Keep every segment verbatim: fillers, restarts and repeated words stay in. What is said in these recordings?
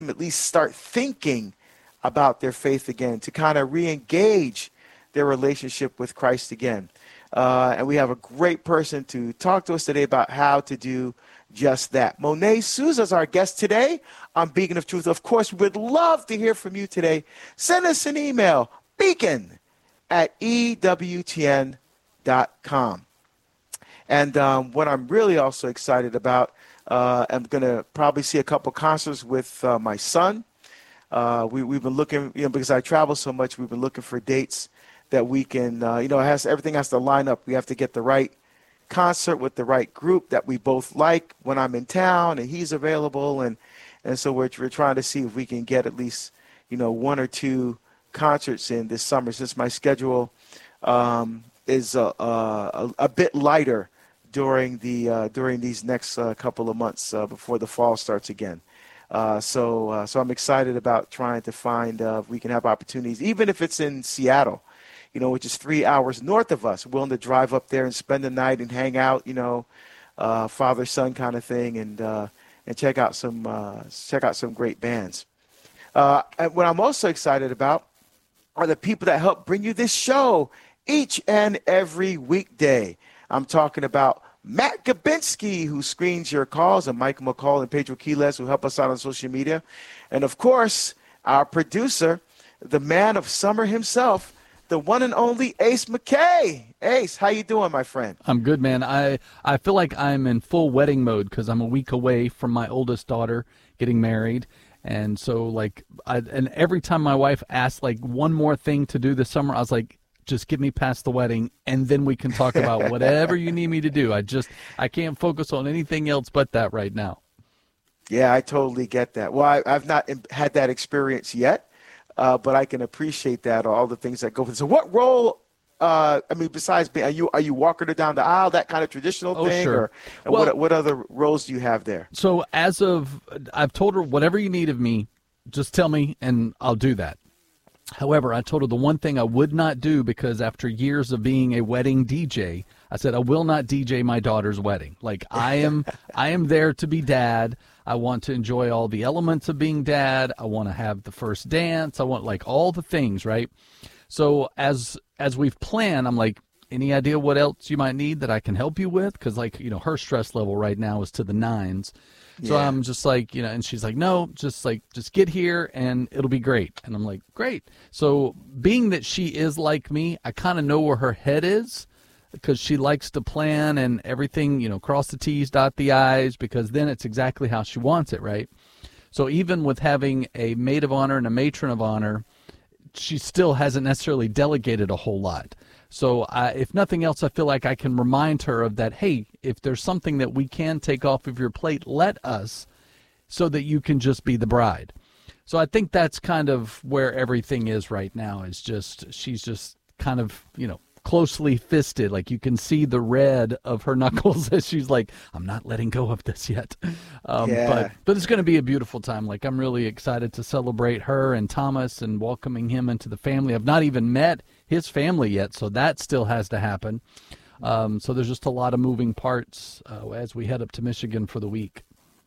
at least start thinking about their faith again, to kind of re-engage their relationship with Christ again. Uh, and we have a great person to talk to us today about how to do just that. Monet Souza is our guest today on Beacon of Truth. Of course, we would love to hear from you today. Send us an email, beacon at E W T N dot com. And um, what I'm really also excited about, uh, I'm going to probably see a couple concerts with uh, my son. Uh, we, we've been looking, you know, because I travel so much, we've been looking for dates that we can, uh, you know, it has, everything has to line up. We have to get the right concert with the right group that we both like when I'm in town and he's available. And, and so we're, we're trying to see if we can get at least, you know, one or two concerts in this summer, since my schedule um, is a, a, a bit lighter during the uh, during these next uh, couple of months uh, before the fall starts again. Uh, so uh, so I'm excited about trying to find uh, if we can have opportunities, even if it's in Seattle, you know, which is three hours north of us, willing to drive up there and spend the night and hang out, you know, uh, father-son kind of thing, and uh, and check out some uh, check out some great bands. Uh, and what I'm also excited about are the people that help bring you this show each and every weekday. I'm talking about Matt Gabinski, who screens your calls, and Michael McCall and Pedro Quiles, who help us out on social media. And, of course, our producer, the man of summer himself, the one and only Ace McKay. Ace, how you doing, my friend? I'm good, man. I, I feel like I'm in full wedding mode because I'm a week away from my oldest daughter getting married. And so, like, I, and every time my wife asked, like, one more thing to do this summer, I was like, just get me past the wedding, and then we can talk about whatever you need me to do. I just, I can't focus on anything else but that right now. Yeah, I totally get that. Well, I, I've not had that experience yet, uh, but I can appreciate that, all the things that go with it. So what role, uh, I mean, besides being, are you, are you walking her down the aisle, that kind of traditional oh, thing? Sure. Or and well, what, what other roles do you have there? So as of, I've told her, whatever you need of me, just tell me, and I'll do that. However, I told her the one thing I would not do, because after years of being a wedding D J, I said I will not D J my daughter's wedding. Like, I am I am there to be dad. I want to enjoy all the elements of being dad. I want to have the first dance. I want, like, all the things, right? So as as we've planned, I'm like, any idea what else you might need that I can help you with? Because, like, you know, her stress level right now is to the nines. So yeah. I'm just like, you know, and she's like, no, just like, just get here and it'll be great. And I'm like, great. So being that she is like me, I kind of know where her head is, because she likes to plan and everything, you know, cross the T's, dot the I's, because then it's exactly how she wants it, right? So even with having a maid of honor and a matron of honor, she still hasn't necessarily delegated a whole lot. So uh, if nothing else, I feel like I can remind her of that, hey, if there's something that we can take off of your plate, let us, so that you can just be the bride. So I think that's kind of where everything is right now, is just, she's just kind of, you know, closely fisted. Like, you can see the red of her knuckles as she's like, I'm not letting go of this yet. Um, yeah. But but it's going to be a beautiful time. Like, I'm really excited to celebrate her and Thomas and welcoming him into the family. I've not even met his family yet, so that still has to happen. Um, so there's just a lot of moving parts uh, as we head up to Michigan for the week.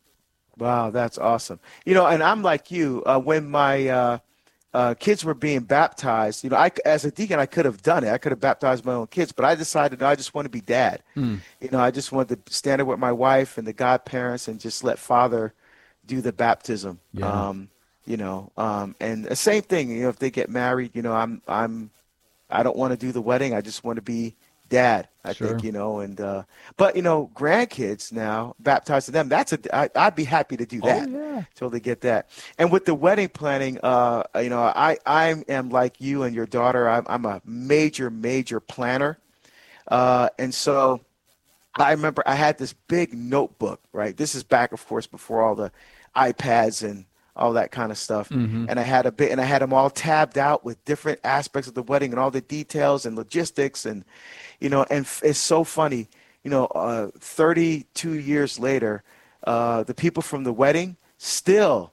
Wow, that's awesome. You know, and I'm like you. Uh, when my uh, uh, kids were being baptized, you know, I, as a deacon, I could have done it. I could have baptized my own kids, but I decided no, I just want to be dad. Mm. You know, I just wanted to stand there with my wife and the godparents and just let Father do the baptism. Yeah. Um, you know, um, and the same thing. You know, if they get married, you know, I'm I'm I don't want to do the wedding. I just want to be dad, I sure. think, you know, and, uh, but, you know, grandkids now, baptized to them, that's a, I, I'd be happy to do that. Oh, yeah. Totally get that. And with the wedding planning, uh, you know, I, I am like you and your daughter. I'm, I'm a major, major planner. Uh, and so I remember I had this big notebook, right? This is back, of course, before all the iPads and all that kind of stuff. Mm-hmm. And I had a bit, and I had them all tabbed out with different aspects of the wedding and all the details and logistics. And, you know, and f- it's so funny, you know, uh, thirty-two years later, uh, the people from the wedding still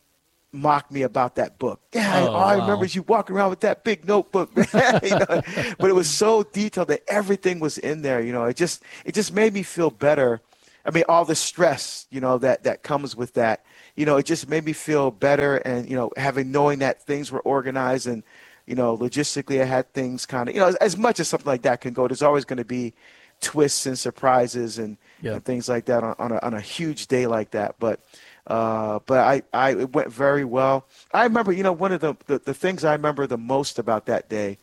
mock me about that book. Yeah, oh, all I wow. remember is you walking around with that big notebook. you know? But it was so detailed that everything was in there. You know, it just, it just made me feel better. I mean, all the stress, you know, that, that comes with that. you know, it just made me feel better. And, you know, having knowing that things were organized and, you know, logistically I had things kind of, you know, as, as much as something like that can go, there's always going to be twists and surprises and, yeah. and things like that on, on, a, on a huge day like that. But, uh, but I, I, it went very well. I remember, you know, one of the, the, the things I remember the most about that day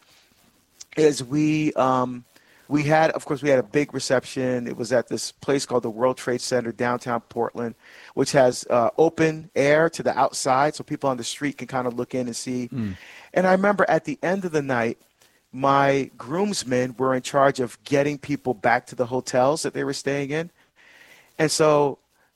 is we, um, we had, of course, we had a big reception. It was at this place called the World Trade Center, downtown Portland, which has uh, open air to the outside, so people on the street can kind of look in and see. Mm. And I remember at the end of the night, my groomsmen were in charge of getting people back to the hotels that they were staying in. And so,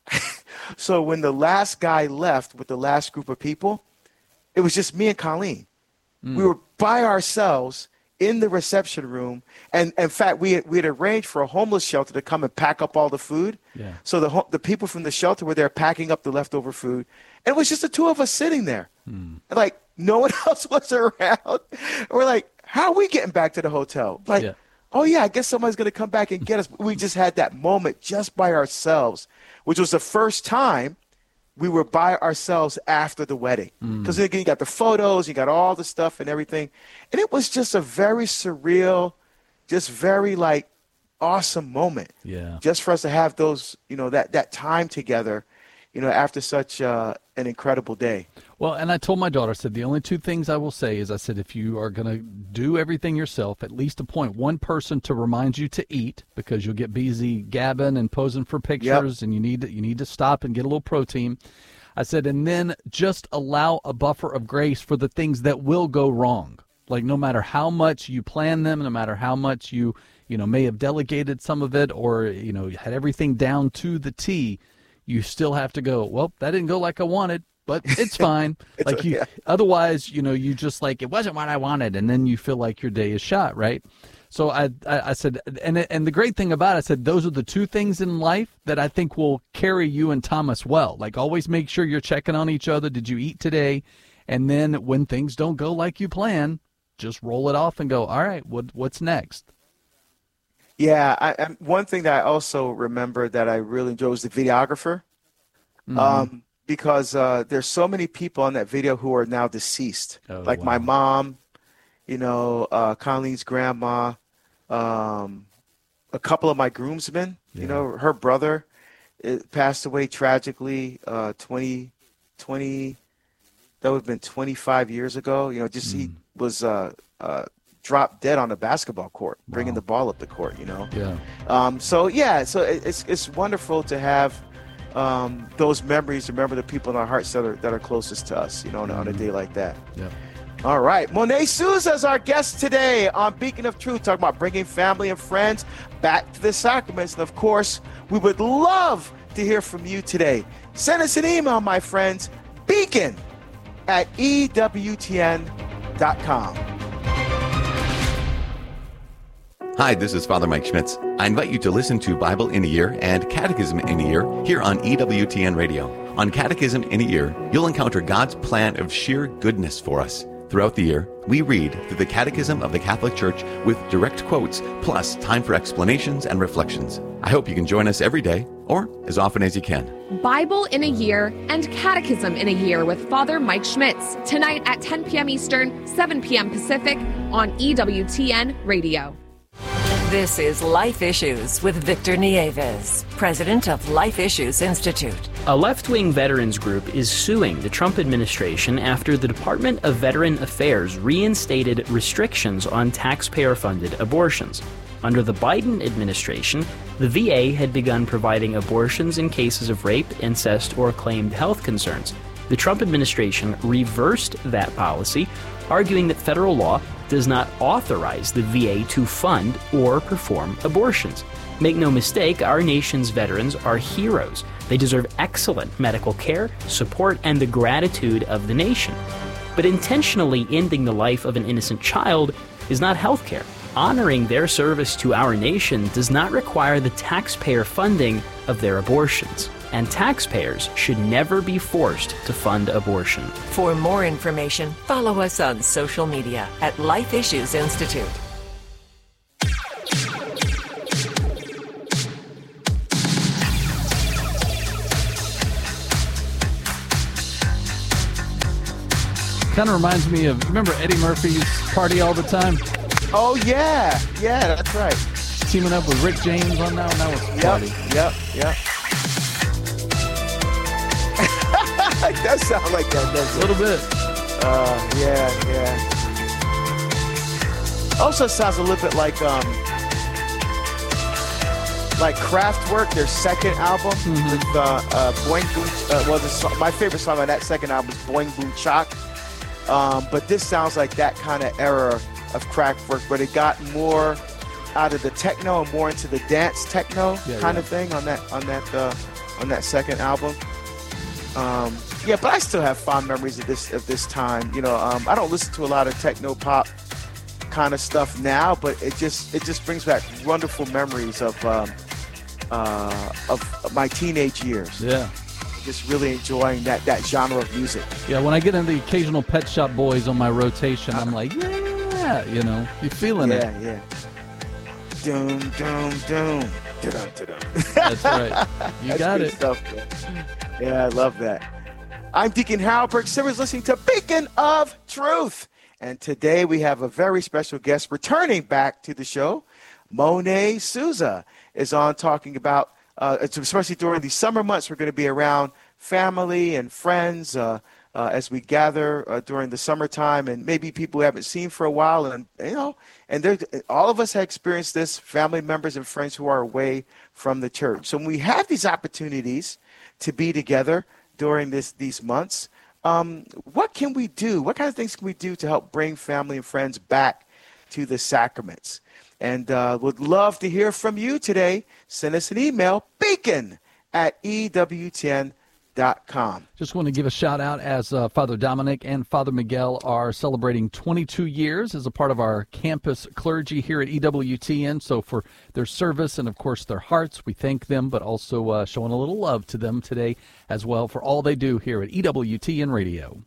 so when the last guy left with the last group of people, it was just me and Colleen. Mm. We were by ourselves in the reception room, and in fact, we had, we had arranged for a homeless shelter to come and pack up all the food. Yeah. So the the people from the shelter were there packing up the leftover food, and it was just the two of us sitting there, hmm. and like no one else was around. And we're like, how are we getting back to the hotel? Like, yeah. oh yeah, I guess somebody's gonna come back and get us. We just had that moment just by ourselves, which was the first time we were by ourselves after the wedding. Because mm. you got the photos, you got all the stuff and everything. And it was just a very surreal, just very like awesome moment. Yeah. Just for us to have those, you know, that, that time together, you know, after such uh, an incredible day. Well, and I told my daughter, I said, the only two things I will say is I said, if you are going to do everything yourself, at least appoint one person to remind you to eat, because you'll get busy gabbing and posing for pictures, yep. and you need to, you need to stop and get a little protein. I said, and then just allow a buffer of grace for the things that will go wrong. Like no matter how much you plan them, no matter how much you, you know, may have delegated some of it or, you know, had everything down to the T, you still have to go, well, that didn't go like I wanted. But it's fine. it's like you, yeah. Otherwise, you know, you just like, it wasn't what I wanted. And then you feel like your day is shot, right? So I, I, I said, and and the great thing about it, I said, those are the two things in life that I think will carry you and Thomas well. Like always make sure you're checking on each other. Did you eat today? And then when things don't go like you plan, just roll it off and go, all right, what what's next? Yeah. I, I, one thing that I also remember that I really enjoyed was the videographer. Mm-hmm. Um, because uh, there's so many people on that video who are now deceased. Oh, like wow. my mom, you know, uh, Colleen's grandma, um, a couple of my groomsmen, yeah. you know, her brother it passed away tragically uh, twenty, twenty, that would have been twenty-five years ago. You know, just mm. he was uh, uh, dropped dead on the basketball court, wow. bringing the ball up the court, you know. Yeah. Um, so, yeah, so it, it's it's wonderful to have Um, those memories, remember the people in our hearts that are that are closest to us, you know, on, on a day like that. Yeah. All right. Monet Souza is our guest today on Beacon of Truth, talking about bringing family and friends back to the sacraments. And, of course, we would love to hear from you today. Send us an email, my friends, beacon at E W T N dot com. Hi, this is Father Mike Schmitz. I invite you to listen to Bible in a Year and Catechism in a Year here on E W T N Radio. On Catechism in a Year, you'll encounter God's plan of sheer goodness for us. Throughout the year, we read through the Catechism of the Catholic Church with direct quotes, plus time for explanations and reflections. I hope you can join us every day, or as often as you can. Bible in a Year and Catechism in a Year with Father Mike Schmitz, tonight at ten p.m. Eastern, seven p.m. Pacific on E W T N Radio. This is Life Issues with Victor Nieves, president of Life Issues Institute. A left-wing veterans group is suing the Trump administration after the Department of Veteran Affairs reinstated restrictions on taxpayer-funded abortions. Under the Biden administration, the V A had begun providing abortions in cases of rape, incest, or claimed health concerns. The Trump administration reversed that policy, arguing that federal law does not authorize the V A to fund or perform abortions. Make no mistake, our nation's veterans are heroes. They deserve excellent medical care, support, and the gratitude of the nation. But intentionally ending the life of an innocent child is not health care. Honoring their service to our nation does not require the taxpayer funding of their abortions. And taxpayers should never be forced to fund abortion. For more information, follow us on social media at Life Issues Institute. Kind of reminds me of, remember Eddie Murphy's Party All the Time? Oh, yeah. Yeah, that's right. Teaming up with Rick James on that one. That was Party. Yep, yep, yep. It does sound like that, doesn't A little bit. Uh, yeah, yeah. Also sounds a little bit like um, like Kraftwerk, their second album mm-hmm. with uh, uh, Boing Boom. Uh, well, the song, my favorite song on that second album is Boing Boom Chock. Um, but this sounds like that kind of era of Kraftwerk, but it got more out of the techno and more into the dance techno yeah, kind yeah. of thing on that on that uh, on that second album. Um, yeah, but I still have fond memories of this of this time. You know, um, I don't listen to a lot of techno pop kind of stuff now, but it just it just brings back wonderful memories of um, uh, of my teenage years. Yeah, just really enjoying that that genre of music. Yeah, when I get in the occasional Pet Shop Boys on my rotation, I'm like, yeah, you know, you're feeling yeah, it. Yeah, yeah. Doom, doom, doom. Da-dum, da-dum. That's right. You That's got good it. Stuff, yeah, I love that. I'm Deacon Hal Burke Simmons, listening to Beacon of Truth. And today we have a very special guest returning back to the show. Monet Souza is on talking about, uh, especially during the summer months, we're going to be around family and friends uh, uh, as we gather uh, during the summertime, and maybe people we haven't seen for a while. And, you know, and all of us have experienced this, family members and friends who are away from the church. So when we have these opportunities to be together during this these months, um, what can we do? What kind of things can we do to help bring family and friends back to the sacraments? And uh, would love to hear from you today. Send us an email, beacon at E W T N dot com. Just want to give a shout out as uh, Father Dominic and Father Miguel are celebrating twenty-two years as a part of our campus clergy here at E W T N. So for their service and, of course, their hearts, we thank them, but also uh, showing a little love to them today as well for all they do here at E W T N Radio.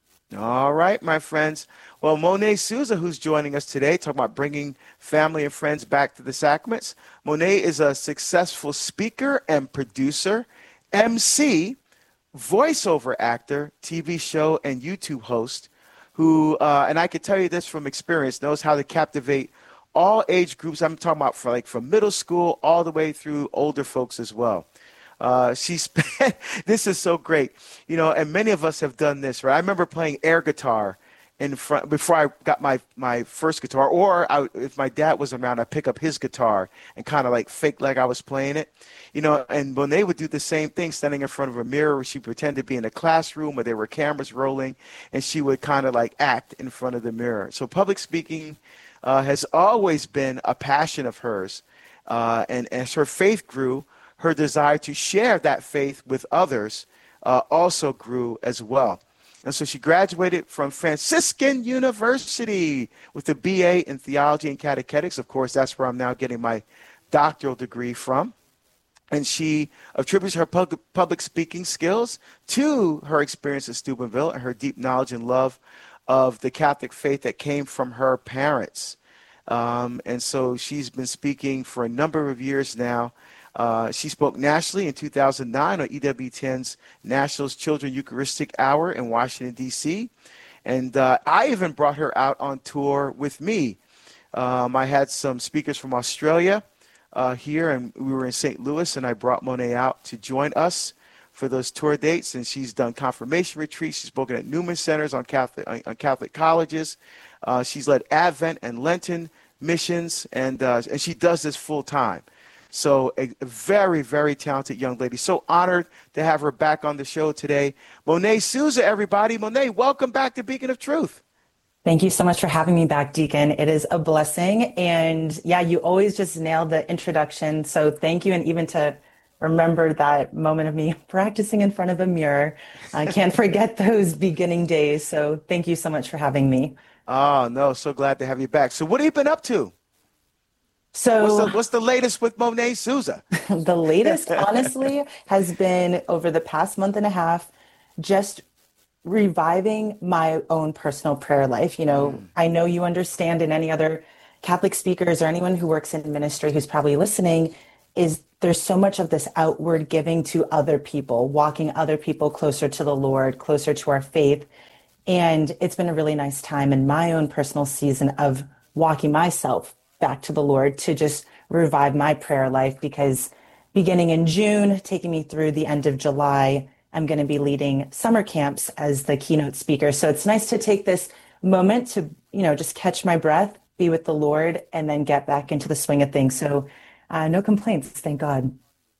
All right, my friends. Well, Monet Souza, who's joining us today, talking about bringing family and friends back to the sacraments. Monet is a successful speaker and producer, M C, voiceover actor, T V show, and YouTube host who, uh, and I can tell you this from experience, knows how to captivate all age groups. I'm talking about for like from middle school all the way through older folks as well. Uh, she spent, this is so great, you know, and many of us have done this, right? I remember playing air guitar in front before I got my, my first guitar, or I, if my dad was around, I'd pick up his guitar and kind of like fake like I was playing it, you know, and when they would do the same thing, standing in front of a mirror, she pretended to be in a classroom where there were cameras rolling, and she would kind of like act in front of the mirror. So public speaking uh, has always been a passion of hers, uh, and as her faith grew, her desire to share that faith with others uh, also grew as well. And so she graduated from Franciscan University with a B A in theology and catechetics. Of course, that's where I'm now getting my doctoral degree from. And she attributes her public, public speaking skills to her experience at Steubenville and her deep knowledge and love of the Catholic faith that came from her parents. Um, and so she's been speaking for a number of years now. Uh, she spoke nationally in two thousand nine on E W T N's National Children's Eucharistic Hour in Washington, D C And uh, I even brought her out on tour with me. Um, I had some speakers from Australia uh, here, and we were in Saint Louis, and I brought Monet out to join us for those tour dates. And she's done confirmation retreats. She's spoken at Newman Centers on Catholic, on Catholic colleges. Uh, she's led Advent and Lenten missions, and, uh, and she does this full time. So a, a very, very talented young lady. So honored to have her back on the show today. Monet Souza, everybody. Monet, welcome back to Beacon of Truth. Thank you so much for having me back, Deacon. It is a blessing. And yeah, you always just nailed the introduction. So thank you. And even to remember that moment of me practicing in front of a mirror. I can't forget those beginning days. So thank you so much for having me. Oh, no, so glad to have you back. So what have you been up to? So what's the, what's the latest with Monet Souza? The latest, honestly, has been over the past month and a half, just reviving my own personal prayer life. You know, mm. I know you understand, and any other Catholic speakers or anyone who works in ministry who's probably listening, is there's so much of this outward giving to other people, walking other people closer to the Lord, closer to our faith. And it's been a really nice time in my own personal season of walking myself back to the Lord to just revive my prayer life, because beginning in June, taking me through the end of July, I'm going to be leading summer camps as the keynote speaker. So it's nice to take this moment to, you know, just catch my breath, be with the Lord, and then get back into the swing of things. So uh, no complaints, thank God.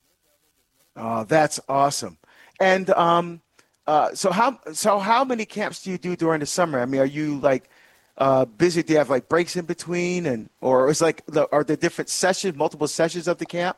Oh, that's awesome. And um, uh, so how so how many camps do you do during the summer? I mean, are you like uh, busy? Do you have like breaks in between, and or is like the, are there different sessions, multiple sessions of the camp?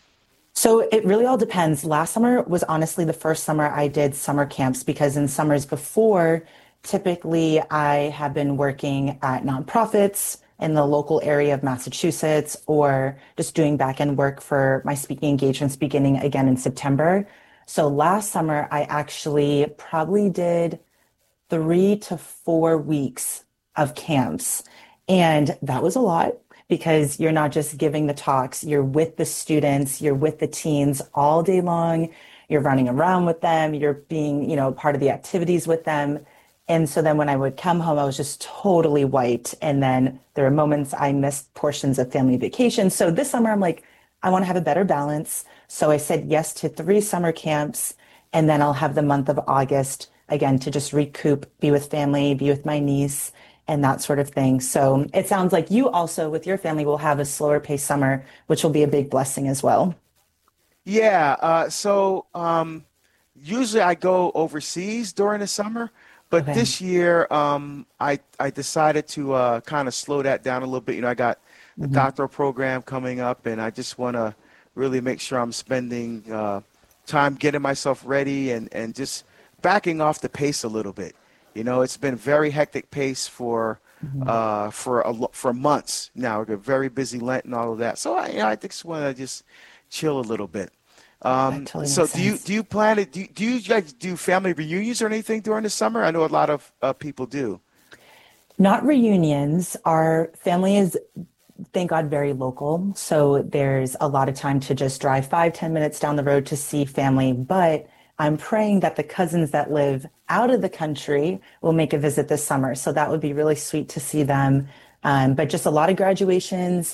So it really all depends. Last summer was honestly the first summer I did summer camps, because in summers before, typically I have been working at nonprofits in the local area of Massachusetts, or just doing back-end work for my speaking engagements beginning again in September. So last summer, I actually probably did three to four weeks of camps. And that was a lot, because you're not just giving the talks, you're with the students, you're with the teens all day long, you're running around with them, you're being, you know, part of the activities with them. And so then when I would come home, I was just totally wiped. And then there were moments I missed portions of family vacation. So this summer, I'm like, I want to have a better balance. So I said yes to three summer camps. And then I'll have the month of August, again, to just recoup, be with family, be with my niece, and that sort of thing. So it sounds like you also, with your family, will have a slower paced summer, which will be a big blessing as well. Yeah. Uh, so um, usually I go overseas during the summer. But Okay. this year, um, I I decided to uh, kind of slow that down a little bit. You know, I got the Mhm. doctoral program coming up, and I just want to really make sure I'm spending uh, time getting myself ready and, and just backing off the pace a little bit. You know, it's been very hectic pace for uh, for a, lo- for months now. We're very busy Lent and all of that. So I, you know, I just want to just chill a little bit. Um, totally so makes do you sense. do you plan to do, do you guys do family reunions or anything during the summer? I know a lot of uh, people do. Not reunions. Our family is, thank God, very local. So there's a lot of time to just drive five, ten minutes down the road to see family. But I'm praying that the cousins that live out of the country will make a visit this summer. So that would be really sweet to see them. Um, but just a lot of graduations,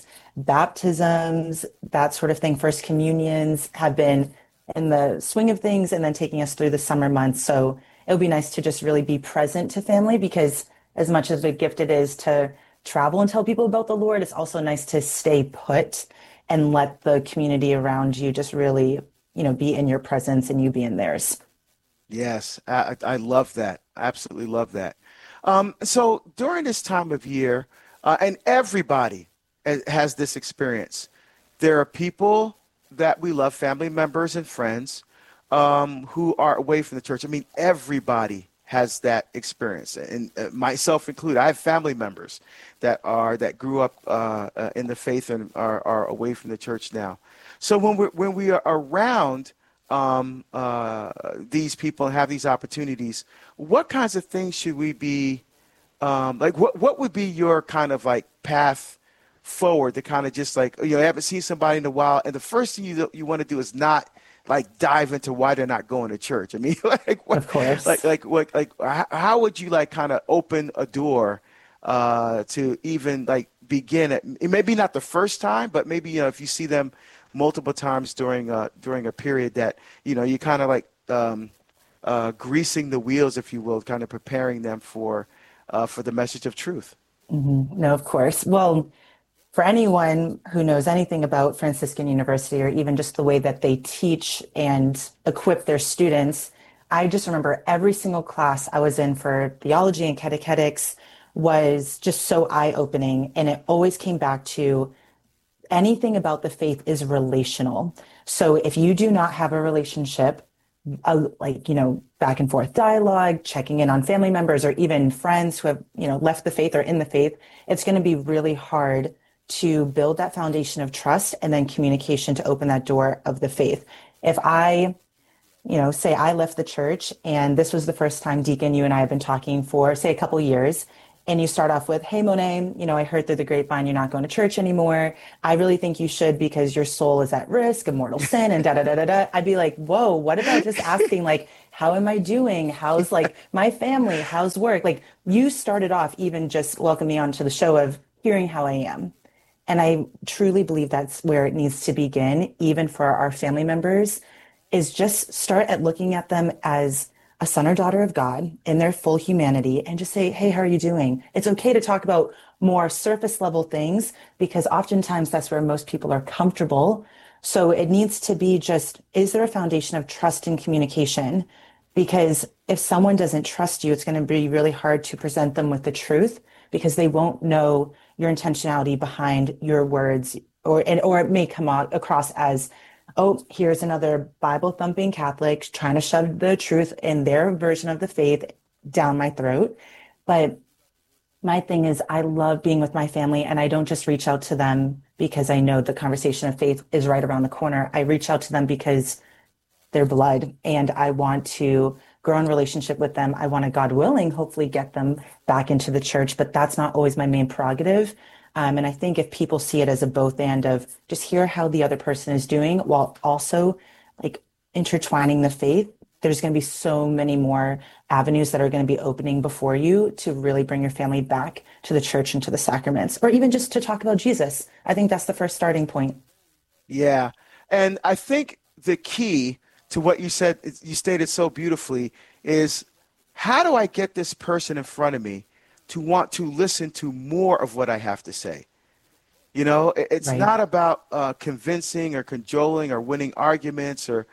baptisms, that sort of thing. First communions have been in the swing of things, and then taking us through the summer months. So it would be nice to just really be present to family, because as much as a gift it is to travel and tell people about the Lord, it's also nice to stay put and let the community around you just really, you know, be in your presence and you be in theirs. Yes, I, I love that. Absolutely love that. Um, so during this time of year, uh, and everybody ha- has this experience, there are people that we love, family members and friends, um, who are away from the church. I mean, everybody has that experience, and uh, myself included. I have family members that are that grew up uh, uh, in the faith and are, are away from the church now. So when we when we are around um, uh, these people and have these opportunities, what kinds of things should we be um, like? What what would be your kind of like path forward to kind of just like, you know, you haven't seen somebody in a while, and the first thing you you want to do is not like dive into why they're not going to church. I mean, like what, Of course. like like what like how, how would you like kind of open a door uh, to even like begin it? Maybe not the first time, but maybe, you know, if you see them multiple times during uh during a period that, you know, you kind of like um, uh, greasing the wheels, if you will, kind of preparing them for uh, for the message of truth. Mm-hmm. No, of course. Well, for anyone who knows anything about Franciscan University, or even just the way that they teach and equip their students, I just remember every single class I was in for theology and catechetics was just so eye-opening. And it always came back to anything about the faith is relational. So if you do not have a relationship, uh, like, you know, back and forth dialogue, checking in on family members, or even friends who have, you know, left the faith or in the faith, it's going to be really hard to build that foundation of trust and then communication to open that door of the faith. If I, you know, say I left the church and this was the first time, Deacon, you and I have been talking for, say, a couple years, and you start off with, hey, Monet, you know, I heard through the grapevine you're not going to church anymore. I really think you should, because your soul is at risk of mortal sin and da da da da da. I'd be like, whoa, what about just asking, like, how am I doing? How's like my family? How's work? Like you started off even just welcoming me onto the show of hearing how I am. And I truly believe that's where it needs to begin, even for our family members, is just start at looking at them as a son or daughter of God in their full humanity and just say, hey, how are you doing? It's okay to talk about more surface level things because oftentimes that's where most people are comfortable. So it needs to be just, is there a foundation of trust and communication? Because if someone doesn't trust you, it's going to be really hard to present them with the truth because they won't know your intentionality behind your words, or and or it may come out across as, oh, here's another Bible thumping Catholic trying to shove the truth in their version of the faith down my throat. But my thing is, I love being with my family, and I don't just reach out to them because I know the conversation of faith is right around the corner. I reach out to them because they're blood, and I want to grow in relationship with them. I want to, God willing, hopefully get them back into the church, but that's not always my main prerogative. Um, and I think if people see it as a both and of just hear how the other person is doing while also like intertwining the faith, there's going to be so many more avenues that are going to be opening before you to really bring your family back to the church and to the sacraments, or even just to talk about Jesus. I think that's the first starting point. Yeah. And I think the key to what you said, you stated so beautifully, is how do I get this person in front of me to want to listen to more of what I have to say? You know, it's right. not about uh, convincing or cajoling or winning arguments, or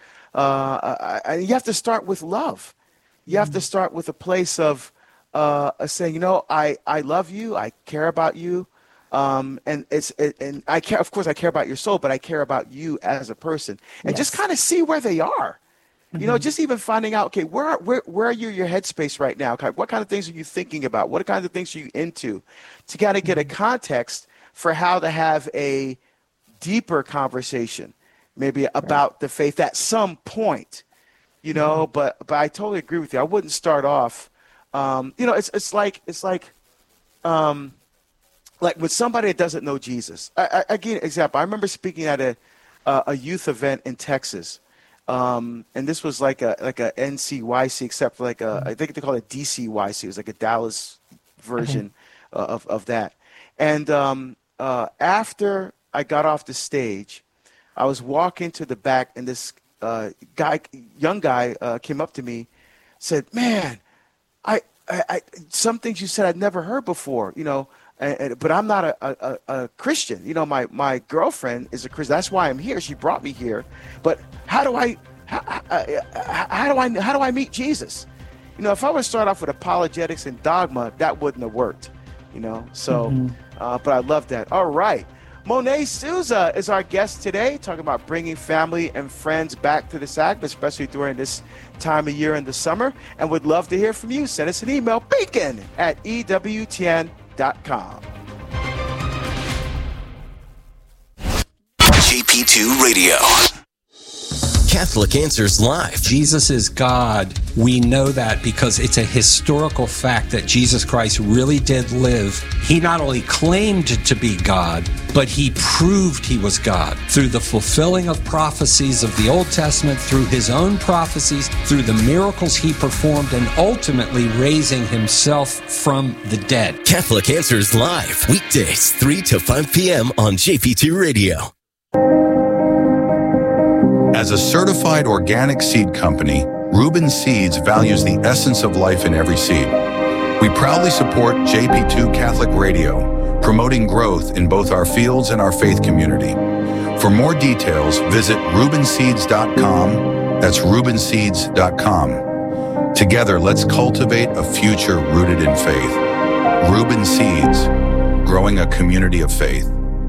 uh, I, you have to start with love. You have mm-hmm. to start with a place of uh, saying, you know, I, I love you, I care about you. Um, and it's, it, and I care, of course I care about your soul, but I care about you as a person, and yes. just kind of see where they are, mm-hmm. you know, just even finding out, okay, where, where, where are you, your headspace right now? What kind of things are you thinking about? What kind of things are you into, to kind of get a context for how to have a deeper conversation, maybe about right. the faith at some point, you know, mm-hmm. but, but I totally agree with you. I wouldn't start off, um, you know, it's, it's like, it's like, um, like with somebody that doesn't know Jesus. I, I, again, example, I remember speaking at a uh, a youth event in Texas, um, and this was like a like a N C Y C, except for like a mm-hmm. I think they call it D C Y C. It was like a Dallas version mm-hmm. uh, of of that. And um, uh, after I got off the stage, I was walking to the back, and this uh, guy, young guy, uh, came up to me, said, "Man, I, I, I some things you said I'd never heard before, you know." And, but I'm not a, a, a Christian. You know, my, my girlfriend is a Christian. That's why I'm here. She brought me here. But how do I how, how do I how do I meet Jesus? You know, if I were to start off with apologetics and dogma, that wouldn't have worked. You know, so mm-hmm. uh, but I love that. All right, Monet Souza is our guest today, talking about bringing family and friends back to the sacrament, especially during this time of year in the summer. And would love to hear from you. Send us an email, beacon at E W T N dot com. J P two Radio. Catholic Answers Live. Jesus is God. We know that because it's a historical fact that Jesus Christ really did live. He not only claimed to be God, but he proved he was God through the fulfilling of prophecies of the Old Testament, through his own prophecies, through the miracles he performed, and ultimately raising himself from the dead. Catholic Answers Live, weekdays three to five p.m. on J P two Radio. As a certified organic seed company, Reuben Seeds values the essence of life in every seed. We proudly support J P two Catholic Radio, promoting growth in both our fields and our faith community. For more details, visit reuben seeds dot com. That's reuben seeds dot com. Together, let's cultivate a future rooted in faith. Reuben Seeds, growing a community of faith.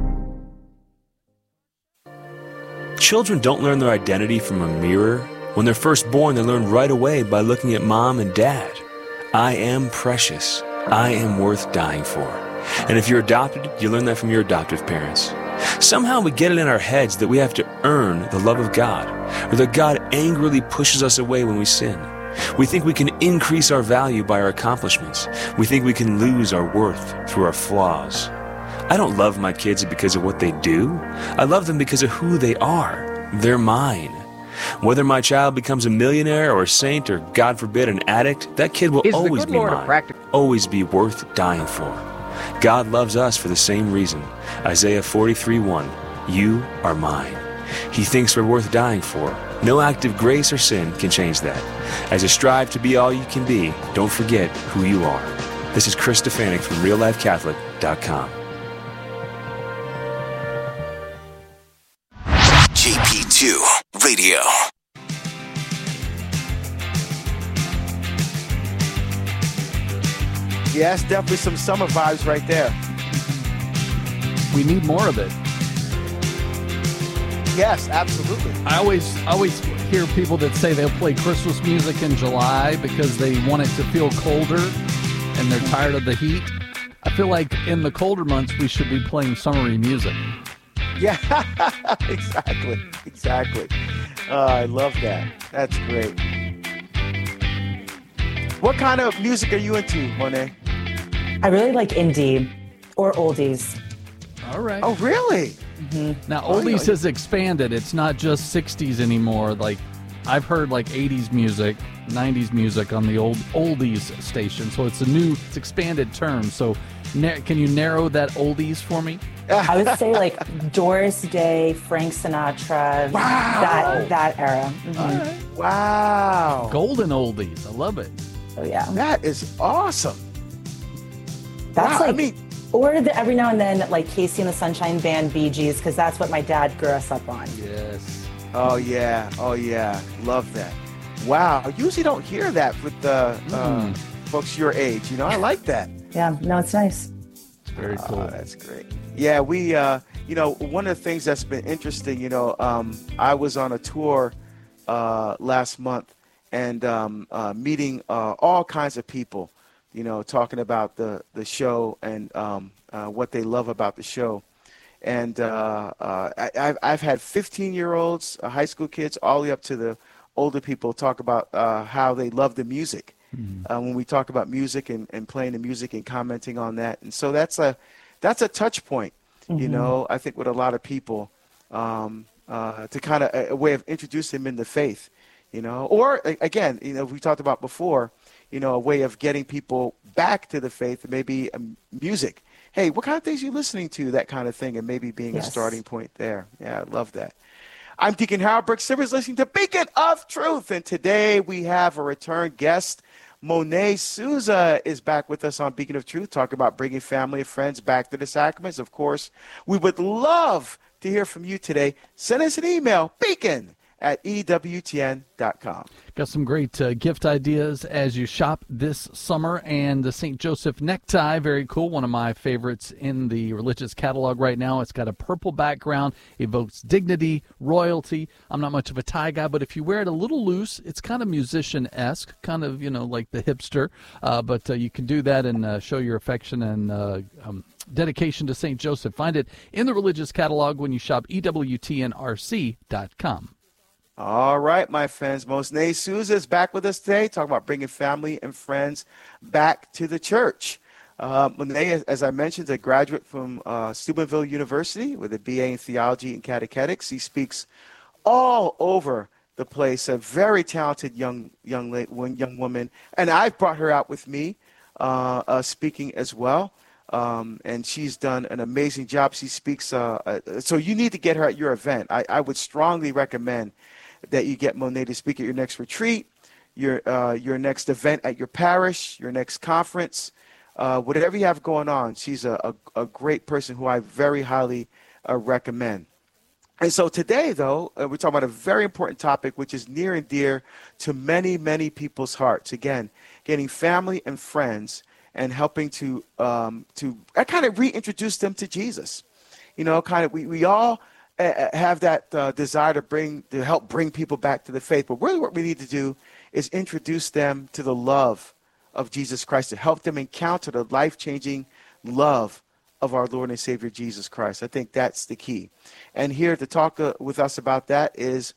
Children don't learn their identity from a mirror. When they're first born, they learn right away by looking at mom and dad. I am precious. I am worth dying for. And if you're adopted, you learn that from your adoptive parents. Somehow we get it in our heads that we have to earn the love of God, or that God angrily pushes us away when we sin. We think we can increase our value by our accomplishments. We think we can lose our worth through our flaws. I don't love my kids because of what they do. I love them because of who they are. They're mine. Whether my child becomes a millionaire or a saint or, God forbid, an addict, that kid will Is the always good be Lord a mine, practic- always be worth dying for. God loves us for the same reason. Isaiah forty-three one, you are mine. He thinks we're worth dying for. No act of grace or sin can change that. As you strive to be all you can be, don't forget who you are. This is Chris Stefanik from real life catholic dot com. J P two Radio. Yeah, it's definitely some summer vibes right there. We need more of it. Yes, absolutely. I always I always hear people that say they'll play Christmas music in July because they want it to feel colder and they're tired of the heat. I feel like in the colder months we should be playing summery music. Yeah, exactly, exactly. Uh, I love that. That's great. What kind of music are you into, Monet? I really like indie or oldies. All right. Oh, really? Mm-hmm. Now, oldies has expanded. It's not just sixties anymore. Like, I've heard like eighties music, nineties music on the old oldies station. So it's a new, it's expanded term. So na- can you narrow that oldies for me? I would say like Doris Day, Frank Sinatra, Wow. that that era. Mhm. All right. Wow. Golden oldies. I love it. Oh yeah, That is awesome. that's Wow, like. I mean, or the, every now and then, like Casey and the Sunshine Band, Bee Gees, because that's what my dad grew us up on. Yes. oh yeah, oh yeah, love that. Wow, I usually don't hear that with the uh, Mm. folks your age. You know, I like that. Yeah, no, it's nice. It's very cool. Oh, that's great. Yeah, we, uh, you know, one of the things that's been interesting, you know, um, I was on a tour uh, last month and um, uh, meeting uh, all kinds of people, you know, talking about the, the show and um, uh, what they love about the show. And uh, uh, I, I've, I've had fifteen-year-olds, uh, high school kids, all the way up to the older people talk about uh, how they love the music. Mm-hmm. Uh, when we talk about music and, and playing the music and commenting on that. And so that's a that's a touch point, mm-hmm. you know, I think with a lot of people um, uh, to kind of a, a way of introducing them in the faith, you know, or again, you know, we talked about before, you know, a way of getting people back to the faith, maybe um, music. Hey, what kind of things are you listening to? That kind of thing, and maybe being yes. a starting point there. Yeah, I love that. I'm Deacon Harold Brooks Sivers, listening to Beacon of Truth, and today we have a return guest. Monet Souza is back with us on Beacon of Truth, talking about bringing family and friends back to the sacraments. Of course, we would love to hear from you today. Send us an email, beacon at E W T N dot com. Got some great uh, gift ideas as you shop this summer. And the Saint Joseph necktie, very cool. One of my favorites in the religious catalog right now. It's got a purple background, evokes dignity, royalty. I'm not much of a tie guy, but if you wear it a little loose, it's kind of musician-esque, kind of, you know, like the hipster. Uh, but uh, you can do that and uh, show your affection and uh, um, dedication to Saint Joseph. Find it in the religious catalog when you shop E W T N R C dot com. All right, my friends. Monet Souza is back with us today, talking about bringing family and friends back to the church. Uh, Monet, as I mentioned, is a graduate from uh, Steubenville University with a B A in theology and catechetics. He speaks all over the place. A very talented young young young woman, and I've brought her out with me, uh, uh, speaking as well. Um, and she's done an amazing job. She speaks. Uh, uh, so you need to get her at your event. I, I would strongly recommend that you get Monet to speak at your next retreat, your uh, your next event at your parish, your next conference, uh, whatever you have going on. She's a, a, a great person who I very highly uh, recommend. And so today, though, uh, we're talking about a very important topic, which is near and dear to many, many people's hearts. Again, getting family and friends and helping to um, to uh, kind of reintroduce them to Jesus. You know, kind of we, we all uh, have that uh, desire to bring to help bring people back to the faith. But really what we need to do is introduce them to the love of Jesus Christ, to help them encounter the life-changing love of our Lord and Savior Jesus Christ. I think that's the key. And here to talk uh, with us about that is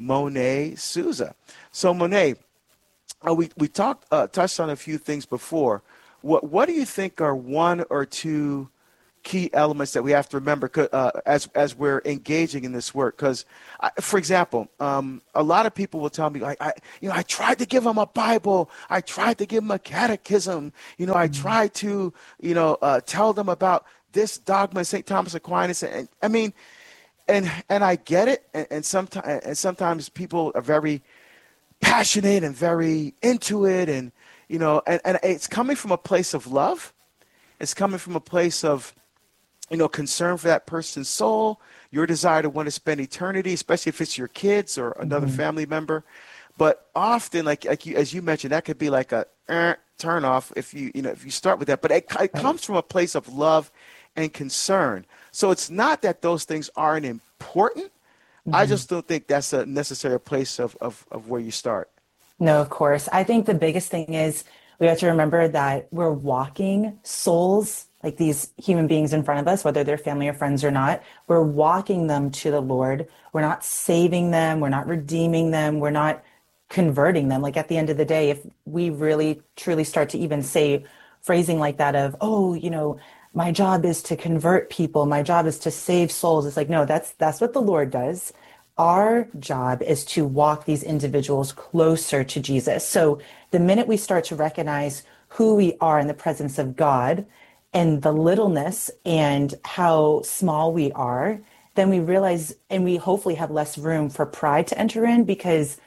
Monet Souza. So Monet, uh, we, we talked, uh, touched on a few things before. What, what do you think are one or two key elements that we have to remember uh, as as we're engaging in this work. Because, for example, um, a lot of people will tell me, like, I, you know, I tried to give them a Bible, I tried to give them a catechism, you know, I tried to, you know, uh, tell them about this dogma, Saint Thomas Aquinas, and I mean, and and I get it, and, and sometimes and sometimes people are very passionate and very into it, and you know, and, and it's coming from a place of love. It's coming from a place of, you know, concern for that person's soul, your desire to want to spend eternity, especially if it's your kids or another mm-hmm. family member. But often, like like you, as you mentioned, that could be like a uh, turn off if you you know if you start with that. But it, it comes from a place of love and concern. So it's not that those things aren't important. Mm-hmm. I just don't think that's a necessary place of, of of where you start. No, of course. I think the biggest thing is we have to remember that we're walking souls, like these human beings in front of us, whether they're family or friends or not. We're walking them to the Lord. We're not saving them. We're not redeeming them. We're not converting them. Like at the end of the day, if we really truly start to even say phrasing like that of, oh, you know, my job is to convert people. My job is to save souls. It's like, no, that's that's what the Lord does. Our job is to walk these individuals closer to Jesus. So the minute we start to recognize who we are in the presence of God and the littleness and how small we are, then we realize, and we hopefully have less room for pride to enter in, because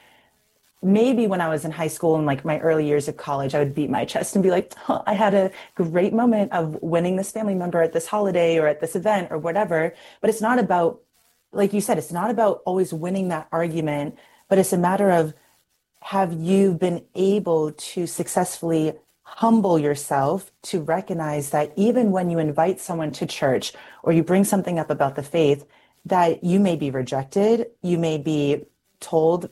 maybe when I was in high school and like my early years of college, I would beat my chest and be like, oh, I had a great moment of winning this family member at this holiday or at this event or whatever. But it's not about, like you said, it's not about always winning that argument, but it's a matter of, have you been able to successfully humble yourself to recognize that even when you invite someone to church or you bring something up about the faith, that you may be rejected, you may be told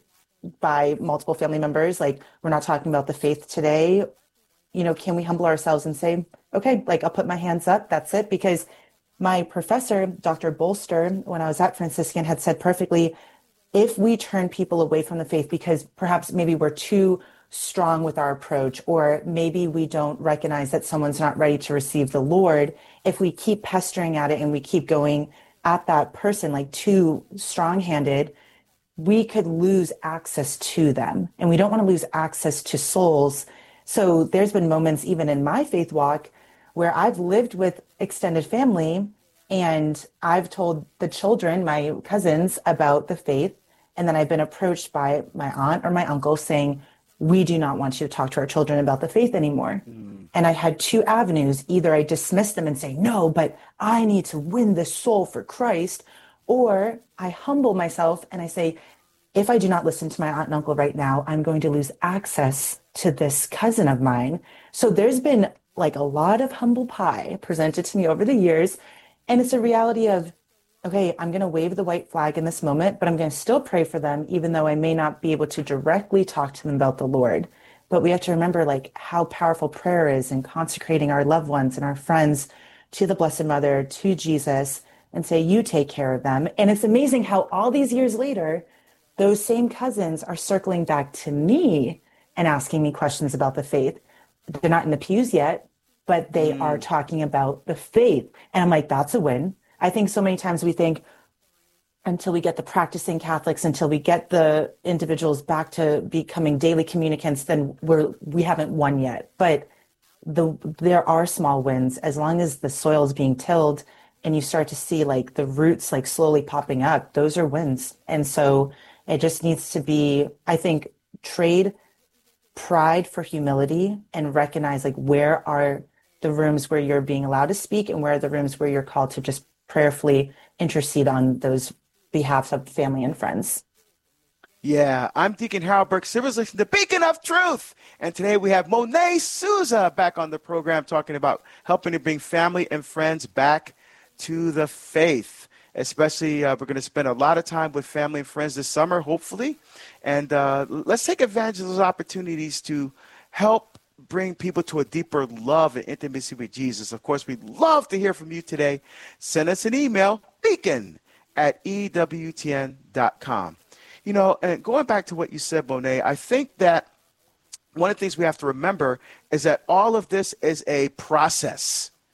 by multiple family members, like, we're not talking about the faith today. You know, can we humble ourselves and say, okay, like, I'll put my hands up, that's it? Because my professor, Doctor Bolster, when I was at Franciscan, had said perfectly, if we turn people away from the faith because perhaps maybe we're too strong with our approach, or maybe we don't recognize that someone's not ready to receive the Lord, if we keep pestering at it and we keep going at that person like too strong-handed, we could lose access to them. And we don't want to lose access to souls. So there's been moments even in my faith walk where I've lived with extended family and I've told the children, my cousins, about the faith. And then I've been approached by my aunt or my uncle saying, we do not want you to talk to our children about the faith anymore. Mm. And I had two avenues. Either I dismiss them and say, no, but I need to win this soul for Christ. Or I humble myself and I say, if I do not listen to my aunt and uncle right now, I'm going to lose access to this cousin of mine. So there's been like a lot of humble pie presented to me over the years. And it's a reality of, okay, I'm going to wave the white flag in this moment, but I'm going to still pray for them, even though I may not be able to directly talk to them about the Lord. But we have to remember like how powerful prayer is in consecrating our loved ones and our friends to the Blessed Mother, to Jesus, and say, you take care of them. And it's amazing how all these years later, those same cousins are circling back to me and asking me questions about the faith. They're not in the pews yet, but they mm. are talking about the faith. And I'm like, that's a win. I think so many times we think until we get the practicing Catholics, until we get the individuals back to becoming daily communicants, then we're, we haven't won yet. But the, there are small wins as long as the soil is being tilled and you start to see like the roots like slowly popping up. Those are wins. And so it just needs to be, I think, trade pride for humility and recognize like where are the rooms where you're being allowed to speak and where are the rooms where you're called to just prayerfully intercede on those behalfs of family and friends. Yeah, I'm Deacon Harold Burke Sivers, listening to Beacon of Truth. And today we have Monet Souza back on the program talking about helping to bring family and friends back to the faith. Especially, uh, we're going to spend a lot of time with family and friends this summer, hopefully. And uh, let's take advantage of those opportunities to help bring people to a deeper love and intimacy with Jesus. Of course, we'd love to hear from you today. Send us an email, beacon at E W T N dot com. You know, and going back to what you said, Monet, I think that one of the things we have to remember is that all of this is a process.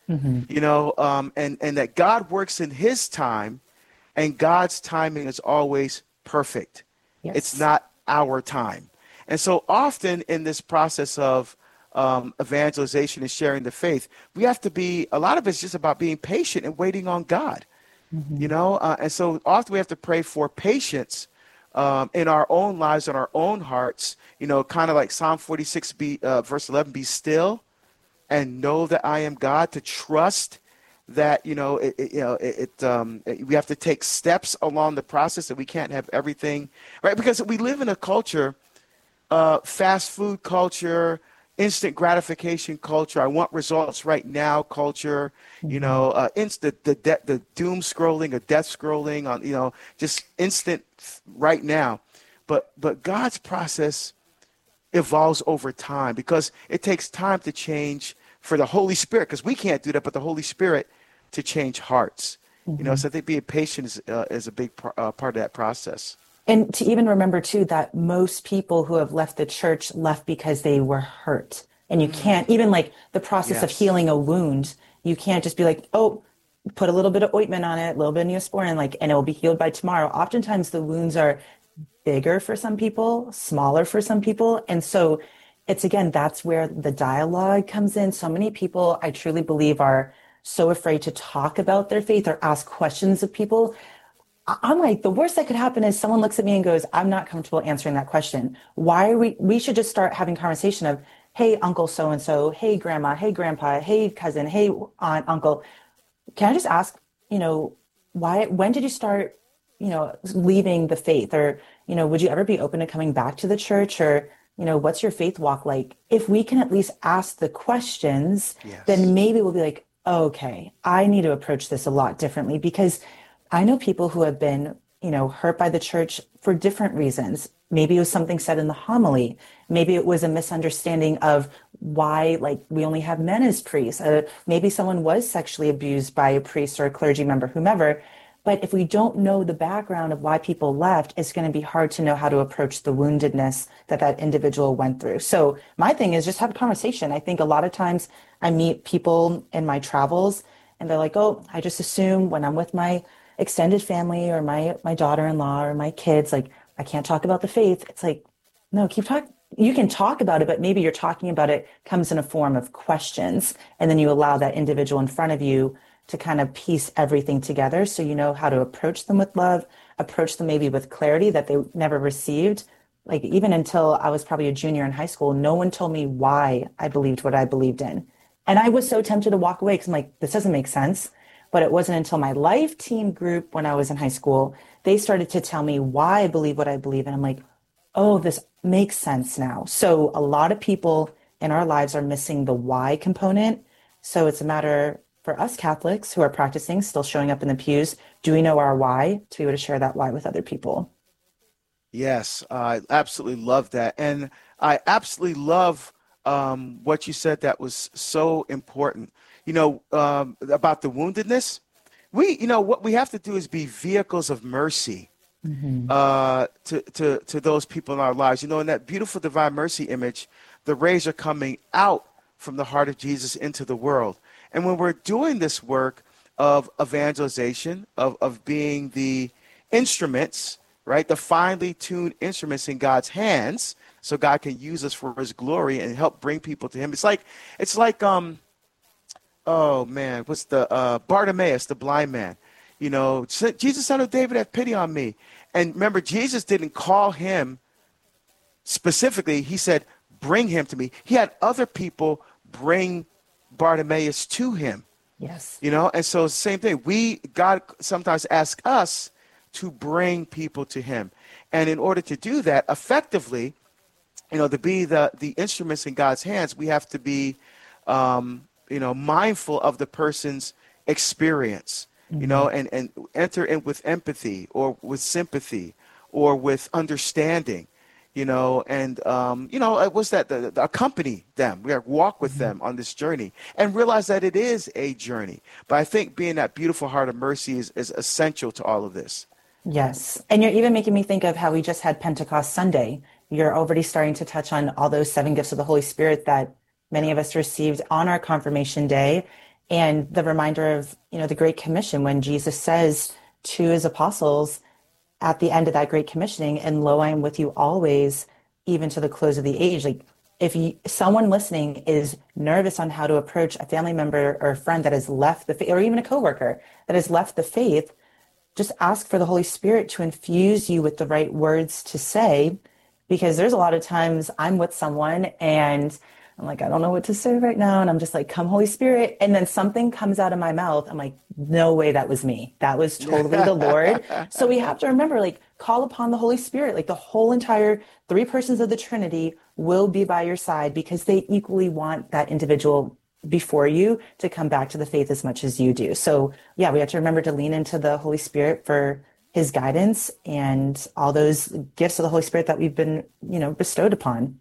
Mm-hmm. you know, um, and, and that God works in his time, and God's timing is always perfect. Yes. It's not our time. And so often in this process of um, evangelization and sharing the faith, we have to be, a lot of it's just about being patient and waiting on God, Mm-hmm. you know, uh, and so often we have to pray for patience um, in our own lives, in our own hearts, you know, kind of like Psalm forty-six, be, uh, verse eleven, be still and know that I am God, to trust that, you know, it, it you know, it, it um, it, we have to take steps along the process, that we can't have everything, right? Because we live in a culture, uh, fast food culture, instant gratification culture, I want results right now culture, you know, uh, instant, the, de- the doom scrolling, or death scrolling on, you know, just instant right now. But, but God's process evolves over time, because it takes time to change for the Holy Spirit, because we can't do that, but the Holy Spirit to change hearts. Mm-hmm. You know, so I think being patient is, uh, is a big par- uh, part of that process. And to even remember, too, that most people who have left the church left because they were hurt. And you can't, even like the process Yes. of healing a wound, you can't just be like, oh, put a little bit of ointment on it, a little bit of Neosporin, like, and it will be healed by tomorrow. Oftentimes the wounds are bigger for some people, smaller for some people. And so it's, again, that's where the dialogue comes in. So many people, I truly believe, are so afraid to talk about their faith or ask questions of people. I'm like, the worst that could happen is someone looks at me and goes, I'm not comfortable answering that question. Why are we, we should just start having conversation of, hey, uncle so-and-so, hey, grandma, hey, grandpa, hey, cousin, hey, aunt, uncle. Can I just ask, you know, why, when did you start, you know, leaving the faith? Or, you know, would you ever be open to coming back to the church? Or, you know, what's your faith walk like? If we can at least ask the questions, Yes. then maybe we'll be like, okay, I need to approach this a lot differently, because I know people who have been, you know, hurt by the church for different reasons. Maybe it was something said in the homily. Maybe it was a misunderstanding of why, like, we only have men as priests. Uh, maybe someone was sexually abused by a priest or a clergy member, whomever. But if we don't know the background of why people left, it's going to be hard to know how to approach the woundedness that that individual went through. So my thing is just have a conversation. I think a lot of times I meet people in my travels and they're like, oh, I just assume when I'm with my extended family or my my daughter-in-law or my kids, like, I can't talk about the faith. It's like, no, keep talking. You can talk about it, but maybe you're talking about it comes in a form of questions, and then you allow that individual in front of you to kind of piece everything together, so you know how to approach them with love, approach them maybe with clarity that they never received. Like, even until I was probably a junior in high school, no one told me why I believed what I believed in. And I was so tempted to walk away because I'm like, this doesn't make sense. But it wasn't until my life team group when I was in high school, they started to tell me why I believe what I believe. And I'm like, oh, this makes sense now. So a lot of people in our lives are missing the why component. So it's a matter for us Catholics who are practicing, still showing up in the pews, do we know our why, to be able to share that why with other people? Yes, I absolutely love that. And I absolutely love um, what you said that was so important. You know, um, about the woundedness, we, you know, what we have to do is be vehicles of mercy mm-hmm. uh, to, to, to those people in our lives. You know, in that beautiful divine mercy image, the rays are coming out from the heart of Jesus into the world. And when we're doing this work of evangelization, of, of being the instruments, right, the finely tuned instruments in God's hands, so God can use us for his glory and help bring people to him. It's like, it's like, um, oh man, what's the uh, Bartimaeus, the blind man? You know, Jesus, son of David, have pity on me. And remember, Jesus didn't call him specifically. He said, bring him to me. He had other people bring Bartimaeus to him. Yes. You know, and so same thing. We, God sometimes asks us to bring people to him. And in order to do that effectively, you know, to be the, the instruments in God's hands, we have to be, um, you know, mindful of the person's experience, mm-hmm. you know, and, and enter in with empathy or with sympathy or with understanding, you know, and, um, you know, what's that? The, the, accompany them. We have to walk with mm-hmm. them on this journey and realize that it is a journey. But I think being that beautiful heart of mercy is, is essential to all of this. Yes. And you're even making me think of how we just had Pentecost Sunday. You're already starting to touch on all those seven gifts of the Holy Spirit that many of us received on our confirmation day. And the reminder of, you know, the Great Commission, when Jesus says to his apostles at the end of that Great Commissioning, and lo, I am with you always, even to the close of the age. Like, if you, someone listening is nervous on how to approach a family member or a friend that has left the faith, or even a coworker that has left the faith, just ask for the Holy Spirit to infuse you with the right words to say, because there's a lot of times I'm with someone and I'm like, I don't know what to say right now. And I'm just like, come Holy Spirit. And then something comes out of my mouth. I'm like, no way, that was me. That was totally the Lord. So we have to remember, like, call upon the Holy Spirit. Like, the whole entire three persons of the Trinity will be by your side, because they equally want that individual before you to come back to the faith as much as you do. So yeah, we have to remember to lean into the Holy Spirit for his guidance and all those gifts of the Holy Spirit that we've been, you know, bestowed upon.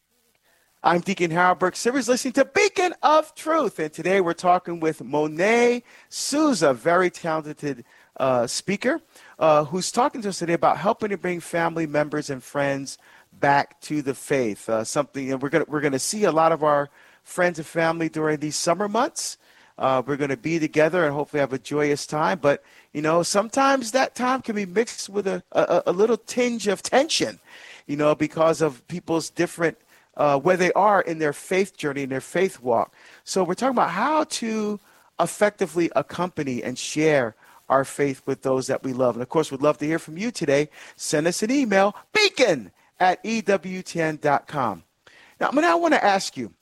I'm Deacon Harold Burke Sivers, listening to Beacon of Truth. And today we're talking with Monet Souza, very talented uh, speaker, uh, who's talking to us today about helping to bring family members and friends back to the faith. Uh, something that we're going we're going to see a lot of our friends and family during these summer months. Uh, we're going to be together and hopefully have a joyous time. But, you know, sometimes that time can be mixed with a, a, a little tinge of tension, you know, because of people's different Uh, where they are in their faith journey, in their faith walk. So we're talking about how to effectively accompany and share our faith with those that we love. And, of course, we'd love to hear from you today. Send us an email, beacon at E W T N dot com. Now, I mean, I want to ask you,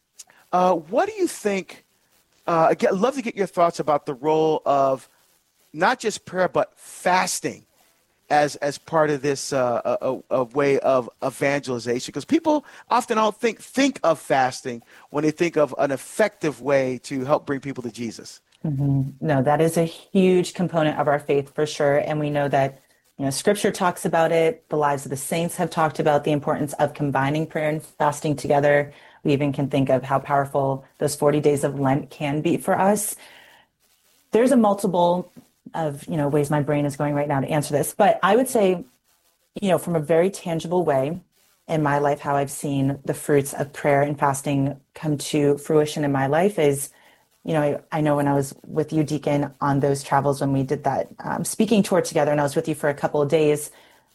uh, what do you think, uh, again, I'd love to get your thoughts about the role of not just prayer, but fasting as as part of this uh, a, a way of evangelization, because people often don't think think of fasting when they think of an effective way to help bring people to Jesus. Mm-hmm. No, that is a huge component of our faith for sure, and we know that, you know, Scripture talks about it. The lives of the saints have talked about the importance of combining prayer and fasting together. We even can think of how powerful those forty days of Lent can be for us. There's a multiple of, you know, ways my brain is going right now to answer this. But I would say, you know, from a very tangible way in my life, how I've seen the fruits of prayer and fasting come to fruition in my life is, you know, I, I know when I was with you, Deacon, on those travels when we did that um, speaking tour together, and I was with you for a couple of days,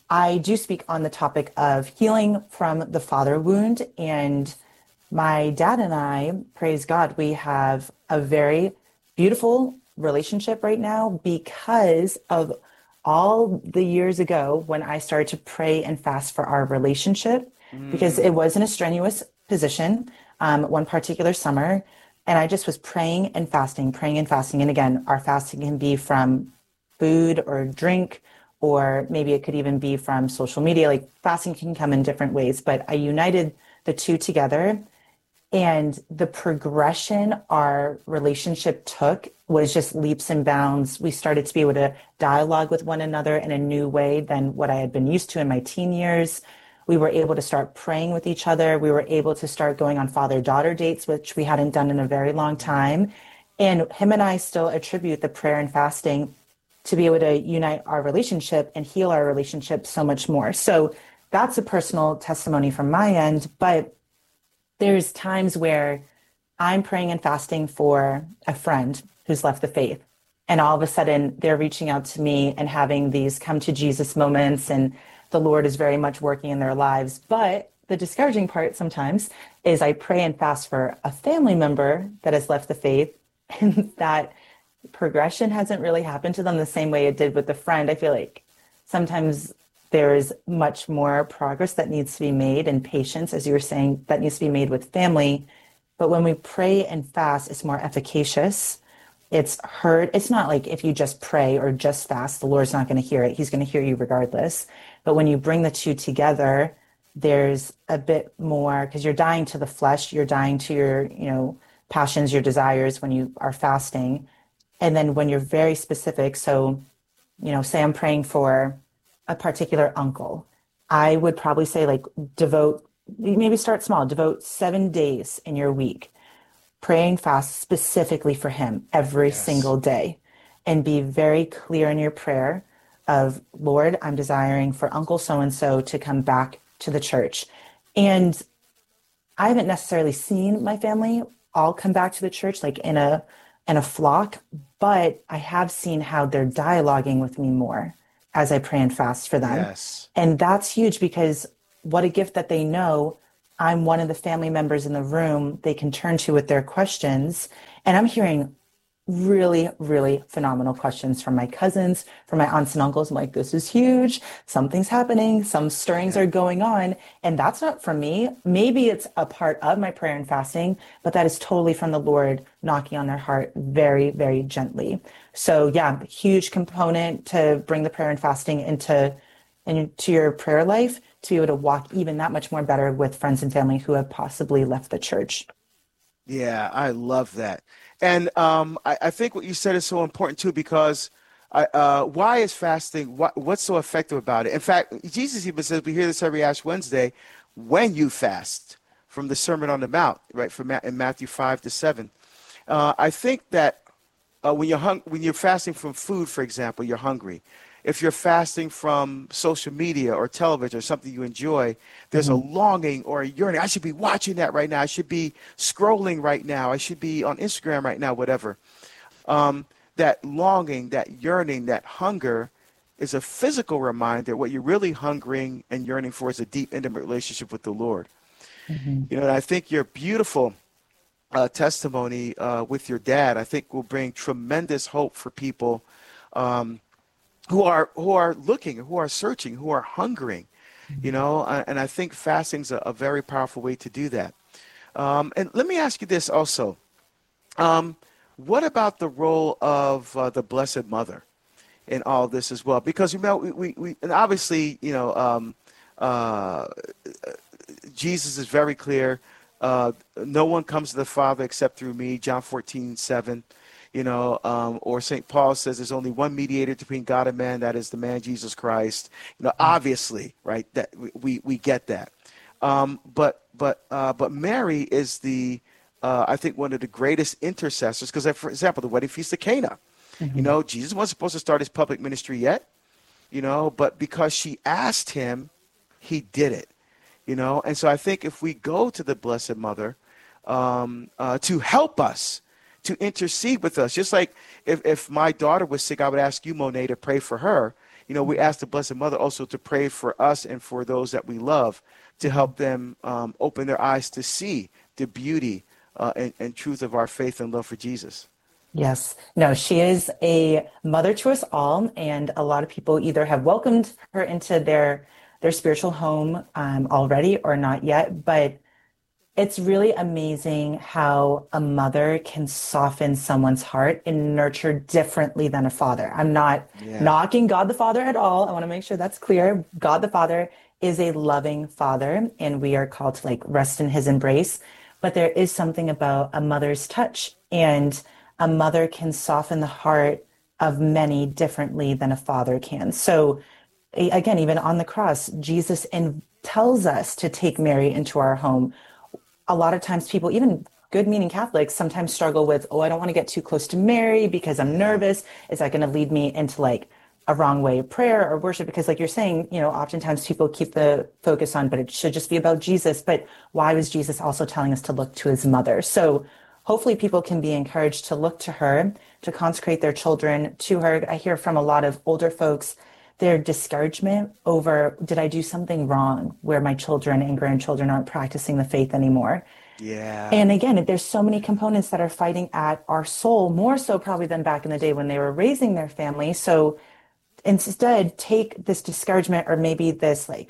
I do speak on the topic of healing from the father wound. And my dad and I, praise God, we have a very beautiful relationship right now because of all the years ago when I started to pray and fast for our relationship, mm. because it was in a strenuous position um, one particular summer. And I just was praying and fasting, praying and fasting. And again, our fasting can be from food or drink, or maybe it could even be from social media. Like, fasting can come in different ways, but I united the two together. And the progression our relationship took was just leaps and bounds. We started to be able to dialogue with one another in a new way than what I had been used to in my teen years. We were able to start praying with each other. We were able to start going on father-daughter dates, which we hadn't done in a very long time. And him and I still attribute the prayer and fasting to be able to unite our relationship and heal our relationship so much more. So that's a personal testimony from my end. But there's times where I'm praying and fasting for a friend who's left the faith, and all of a sudden they're reaching out to me and having these come to Jesus moments, and the Lord is very much working in their lives. But the discouraging part sometimes is I pray and fast for a family member that has left the faith, and that progression hasn't really happened to them the same way it did with the friend. I feel like sometimes there is much more progress that needs to be made, and patience, as you were saying, that needs to be made with family. But when we pray and fast, it's more efficacious. It's heard. It's not like if you just pray or just fast, the Lord's not going to hear it. He's going to hear you regardless. But when you bring the two together, there's a bit more, because you're dying to the flesh, you're dying to your, you know, passions, your desires when you are fasting. And then when you're very specific, so, you know, say I'm praying for a particular uncle, I would probably say, like, devote, maybe start small, devote seven days in your week, praying fast specifically for him every yes. single day, and be very clear in your prayer of, Lord, I'm desiring for Uncle so-and-so to come back to the church. And I haven't necessarily seen my family all come back to the church, like in a and a flock, but I have seen how they're dialoguing with me more as I pray and fast for them. Yes. And that's huge, because what a gift that they know I'm one of the family members in the room they can turn to with their questions. And I'm hearing really, really phenomenal questions from my cousins, from my aunts and uncles. I'm like, this is huge. Something's happening. Some stirrings are going on. And that's not from me. Maybe it's a part of my prayer and fasting, but that is totally from the Lord knocking on their heart very, very gently. So yeah, huge component to bring the prayer and fasting into, into your prayer life, to be able to walk even that much more better with friends and family who have possibly left the church. Yeah, I love that. And um, I, I think what you said is so important too, because I, uh, why is fasting, what, what's so effective about it? In fact, Jesus even says, we hear this every Ash Wednesday, when you fast, from the Sermon on the Mount, right, from in Matthew five to seven. Uh, I think that uh, when you're hung, when you're fasting from food, for example, you're hungry. If you're fasting from social media or television or something you enjoy, there's mm-hmm. a longing or a yearning. I should be watching that right now. I should be scrolling right now. I should be on Instagram right now, whatever. Um, that longing, that yearning, that hunger is a physical reminder. What you're really hungering and yearning for is a deep, intimate relationship with the Lord. Mm-hmm. You know, and I think your beautiful uh, testimony uh, with your dad, I think will bring tremendous hope for people um, who are who are looking, who are searching, who are hungering, you know, and I think fasting's a, a very powerful way to do that. Um, and let me ask you this also. Um, what about the role of uh, the Blessed Mother in all of this as well? Because, you know, we, we, we and obviously, you know, um, uh, Jesus is very clear. Uh, no one comes to the Father except through me, John fourteen seven. You know, um, or Saint Paul says there's only one mediator between God and man, that is the man Jesus Christ. You know, obviously, right? That we we get that, um, but but uh, but Mary is the uh, I think one of the greatest intercessors, because, for example, the wedding feast of Cana. Mm-hmm. You know, Jesus wasn't supposed to start his public ministry yet. You know, but because she asked him, he did it. You know, and so I think if we go to the Blessed Mother um, uh, to help us, to intercede with us. Just like if, if my daughter was sick, I would ask you, Monet, to pray for her. You know, we ask the Blessed Mother also to pray for us and for those that we love, to help them um, open their eyes to see the beauty uh, and, and truth of our faith and love for Jesus. Yes. No, she is a mother to us all. And a lot of people either have welcomed her into their, their spiritual home um, already or not yet. But it's really amazing how a mother can soften someone's heart and nurture differently than a father. I'm not yeah. knocking God the Father at all. I want to make sure that's clear. God the Father is a loving father, and we are called to like rest in his embrace. But there is something about a mother's touch, and a mother can soften the heart of many differently than a father can. So again, even on the cross, Jesus in, tells us to take Mary into our home. A lot of times people, even good-meaning Catholics, sometimes struggle with, oh, I don't want to get too close to Mary because I'm nervous. Is that going to lead me into like a wrong way of prayer or worship? Because like you're saying, you know, oftentimes people keep the focus on, but it should just be about Jesus. But why was Jesus also telling us to look to his mother? So hopefully people can be encouraged to look to her, to consecrate their children to her. I hear from a lot of older folks, their discouragement over, did I do something wrong where my children and grandchildren aren't practicing the faith anymore? Yeah. And again, there's so many components that are fighting at our soul, more so probably than back in the day when they were raising their family. So instead, take this discouragement or maybe this like,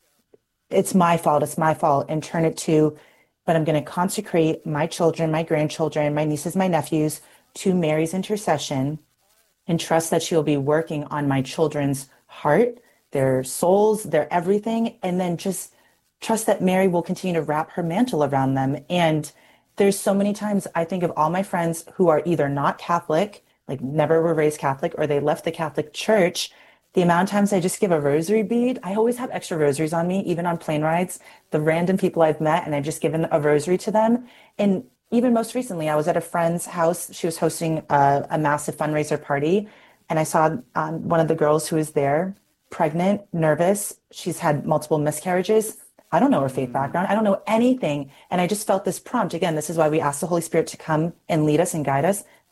it's my fault, it's my fault, and turn it to, but I'm going to consecrate my children, my grandchildren, my nieces, my nephews to Mary's intercession, and trust that she'll be working on my children's heart, their souls, their everything, and then just trust that Mary will continue to wrap her mantle around them. And there's so many times I think of all my friends who are either not Catholic, like never were raised Catholic, or they left the Catholic Church. The amount of times I just give a rosary bead, I always have extra rosaries on me, even on plane rides, the random people I've met, and I've just given a rosary to them. And even most recently, I was at a friend's house. She was hosting a, a massive fundraiser party. And I saw um, one of the girls who was there, pregnant, nervous. She's had multiple miscarriages. I don't know her faith background. I don't know anything. And I just felt this prompt. Again, this is why we ask the Holy Spirit to come and lead us and guide us.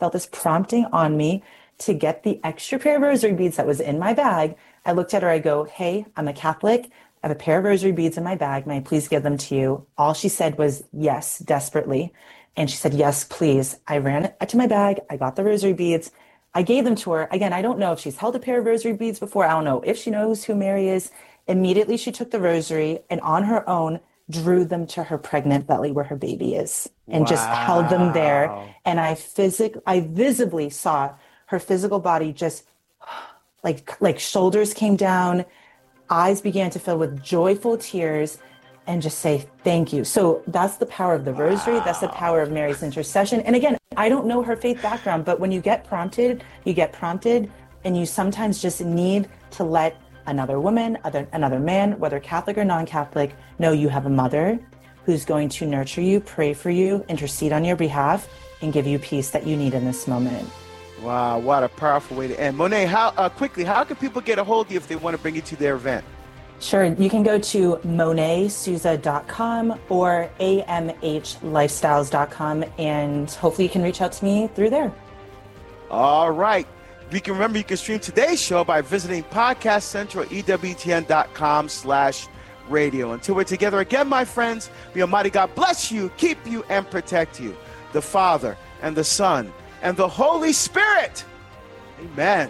felt this prompting on me to get the extra pair of rosary beads that was in my bag. I looked at her, I go, hey, I'm a Catholic. I have a pair of rosary beads in my bag. May I please give them to you? All she said was yes, desperately. And she said, yes, please. I ran to my bag. I got the rosary beads. I gave them to her. Again, I don't know if she's held a pair of rosary beads before. I don't know if she knows who Mary is. Immediately, she took the rosary and on her own drew them to her pregnant belly where her baby is and wow. just held them there. And I physic- I visibly saw her physical body just like, like shoulders came down, eyes began to fill with joyful tears, and just say, thank you. So that's the power of the rosary. Wow. That's the power of Mary's intercession. And again, I don't know her faith background, but when you get prompted, you get prompted, and you sometimes just need to let another woman, other, another man, whether Catholic or non-Catholic, know you have a mother who's going to nurture you, pray for you, intercede on your behalf, and give you peace that you need in this moment. Wow, what a powerful way to end. Monet, how uh, quickly, how can people get a hold of you if they want to bring you to their event? Sure. You can go to monet souza dot com or a m h lifestyles dot com, and hopefully you can reach out to me through there. All right. You can remember you can stream today's show by visiting Podcast Central, E W T N dot com slash radio. Until we're together again, my friends, may Almighty God bless you, keep you, and protect you. The Father and the Son and the Holy Spirit. Amen.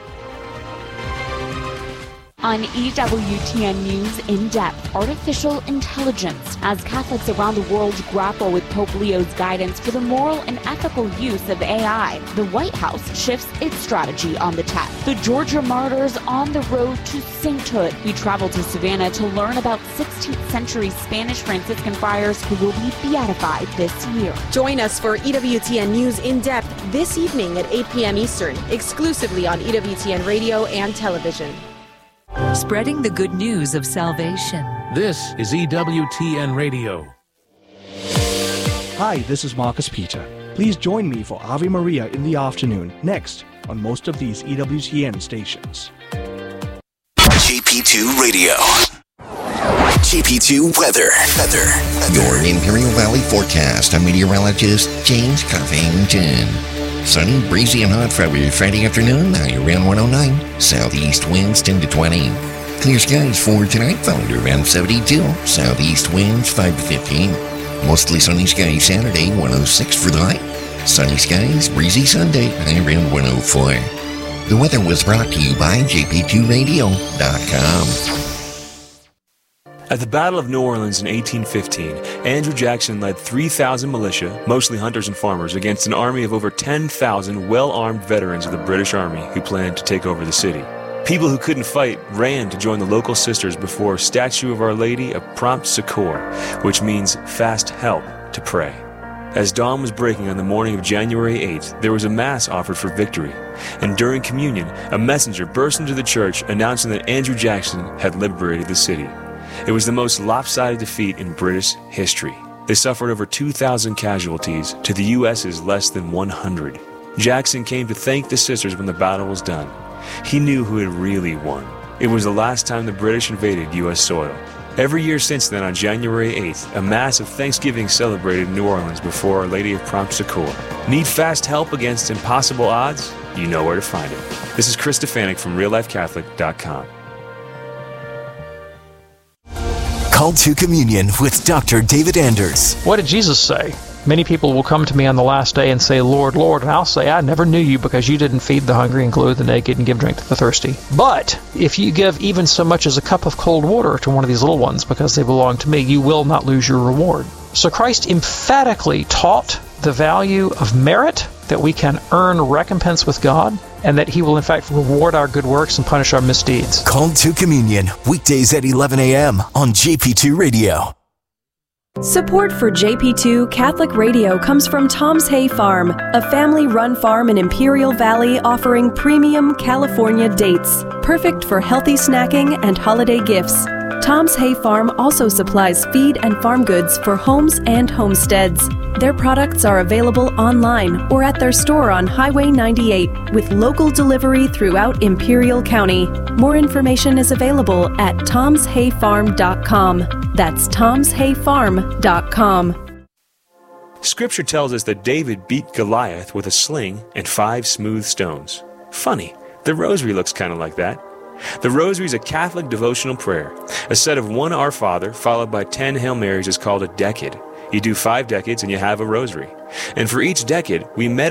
On E W T N News In Depth, artificial intelligence, as Catholics around the world grapple with Pope Leo's guidance for the moral and ethical use of A I, the White House shifts its strategy on the tech. The Georgia martyrs on the road to sainthood. We travel to Savannah to learn about sixteenth century Spanish Franciscan friars who will be beatified this year. Join us for E W T N News In Depth this evening at eight p.m. Eastern, exclusively on E W T N Radio and television. Spreading the good news of salvation. This is E W T N Radio. Hi, this is Marcus Peter. Please join me for Ave Maria in the afternoon, next on most of these E W T N stations. J P two Radio. J P two Weather. Weather. Your Imperial Valley forecast. I'm meteorologist James Covington. Sunny, breezy, and hot Friday, Friday afternoon, high around one oh nine. Southeast winds ten to twenty. Clear skies for tonight, found around seventy-two. Southeast winds five to fifteen. Mostly sunny skies Saturday, one oh six for the high. Sunny skies, breezy Sunday, high around one oh four. The weather was brought to you by J P two radio dot com. At the Battle of New Orleans in eighteen fifteen, Andrew Jackson led three thousand militia, mostly hunters and farmers, against an army of over ten thousand well-armed veterans of the British Army who planned to take over the city. People who couldn't fight ran to join the local sisters before a statue of Our Lady of Prompt Succor, which means fast help, to pray. As dawn was breaking on the morning of January eighth, there was a mass offered for victory, and during communion, a messenger burst into the church announcing that Andrew Jackson had liberated the city. It was the most lopsided defeat in British history. They suffered over two thousand casualties to the U S's less than one hundred. Jackson came to thank the sisters when the battle was done. He knew who had really won. It was the last time the British invaded U S soil. Every year since then, on January eighth, a mass of Thanksgiving celebrated in New Orleans before Our Lady of Prompt Succor. Need fast help against impossible odds? You know where to find it. This is Chris Stefanik from real life catholic dot com. Called to Communion with Doctor David Anders. What did Jesus say? Many people will come to me on the last day and say, Lord, Lord, and I'll say, I never knew you because you didn't feed the hungry and clothe the naked and give drink to the thirsty. But if you give even so much as a cup of cold water to one of these little ones because they belong to me, you will not lose your reward. So Christ emphatically taught the value of merit, that we can earn recompense with God, and that He will in fact reward our good works and punish our misdeeds. Called to Communion, weekdays at eleven a.m. on J P two Radio. Support for J P two Catholic Radio comes from Tom's Hay Farm, a family-run farm in Imperial Valley offering premium California dates, perfect for healthy snacking and holiday gifts. Tom's Hay Farm also supplies feed and farm goods for homes and homesteads. Their products are available online or at their store on Highway ninety-eight with local delivery throughout Imperial County. More information is available at toms hay farm dot com. That's toms hay farm dot com. Scripture tells us that David beat Goliath with a sling and five smooth stones. Funny, the rosary looks kind of like that. The rosary is a Catholic devotional prayer. A set of one Our Father followed by ten Hail Marys is called a decade. You do five decades and you have a rosary. And for each decade, we meditate